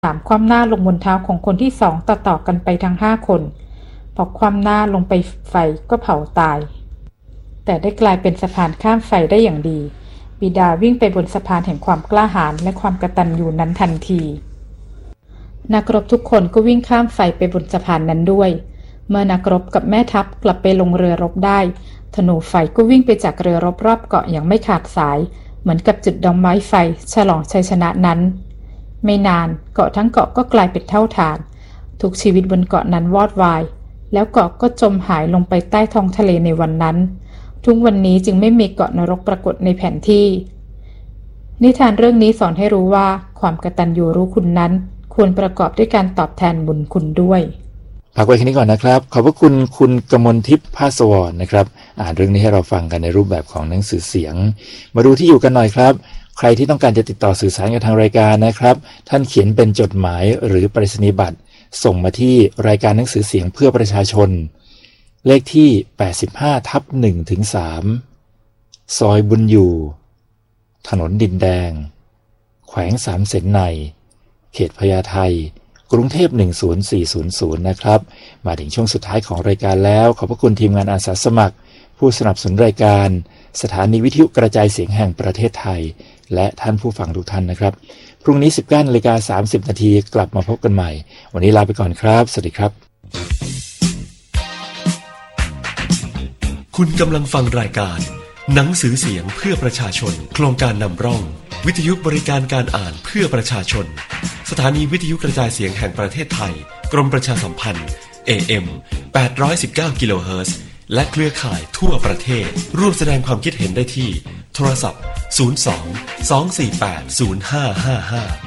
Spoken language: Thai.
3คว่ำหน้าลงบนเท้าของคนที่2ต่อกันไปทั้ง5คนพอคว่ำหน้าลงไปไฟก็เผาตายแต่ได้กลายเป็นสะพานข้ามไฟได้อย่างดีบิดาวิ่งไปบนสะพานแห่งความกล้าหาญและความกตัญญูนั้นทันทีนักรบทุกคนก็วิ่งข้ามไฟไปบนสะพานนั้นด้วยเมื่อนักรบกับแม่ทัพกลับไปลงเรือรบได้ธนูไฟก็วิ่งไปจากเรือรบรอบเกาะอย่างไม่ขาดสายเหมือนกับจุดดอกไม้ไฟฉลองชัยชนะนั้นไม่นานเกาะทั้งเกาะก็กลายเป็นเท่าฐานทุกชีวิตบนเกาะนั้นวอดวายแล้วเกาะก็จมหายลงไปใต้ท้องทะเลในวันนั้นทุกวันนี้จึงไม่มีเกาะนรกปรากฏในแผนที่นิทานเรื่องนี้สอนให้รู้ว่าความกตัญญูรู้คุณนั้นควรประกอบด้วยการตอบแทนบุญคุณด้วยพักไว้แค่นี้ก่อนนะครับขอบพระคุณคุณกมลทิพย์ภาสวรนะครับอ่านเรื่องนี้ให้เราฟังกันในรูปแบบของหนังสือเสียงมาดูที่อยู่กันหน่อยครับใครที่ต้องการจะติดต่อสื่อสารกับทางรายการนะครับท่านเขียนเป็นจดหมายหรือไปรษณียบัตรส่งมาที่รายการหนังสือเสียงเพื่อประชาชนเลขที่ 85/1-3 ซอยบุญอยู่ถนนดินแดงแขวงสามเสนในเขตพญาไทกรุงเทพ10400นะครับมาถึงช่วงสุดท้ายของรายการแล้วขอบพระคุณทีมงานอาสาสมัครผู้สนับสนุนรายการสถานีวิทยุกระจายเสียงแห่งประเทศไทยและท่านผู้ฟังทุกท่านนะครับพรุ่งนี้ 19:30 น.กลับมาพบกันใหม่วันนี้ลาไปก่อนครับสวัสดีครับคุณกำลังฟังรายการหนังสือเสียงเพื่อประชาชนโครงการนำร่องวิทยุบริการการอ่านเพื่อประชาชนสถานีวิทยุกระจายเสียงแห่งประเทศไทยกรมประชาสัมพันธ์ AM 819 กิโลเฮิรตซ์และเครือข่ายทั่วประเทศร่วมแสดงความคิดเห็นได้ที่โทรศัพท์ 02 248 0555